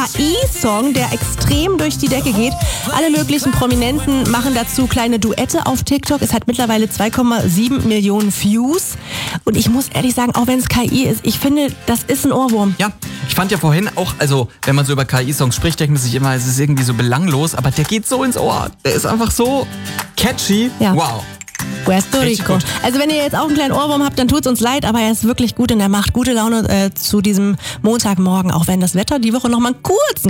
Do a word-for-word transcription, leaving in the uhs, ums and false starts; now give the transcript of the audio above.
K I-Song, der extrem durch die Decke geht. Alle möglichen Prominenten machen dazu kleine Duette auf TikTok. Es hat mittlerweile zwei Komma sieben Millionen Views. Und ich muss ehrlich sagen, auch wenn es K I ist, ich finde, das ist ein Ohrwurm. Ja, ich fand ja vorhin auch, also wenn man so über K I-Songs spricht, denkt man sich immer, es ist irgendwie so belanglos, aber der geht so ins Ohr. Der ist einfach so catchy. Ja. Wow. Puerto Rico. Also wenn ihr jetzt auch einen kleinen Ohrwurm habt, dann tut's uns leid, aber er ist wirklich gut und er macht gute Laune äh, zu diesem Montagmorgen, auch wenn das Wetter die Woche noch mal einen kurzen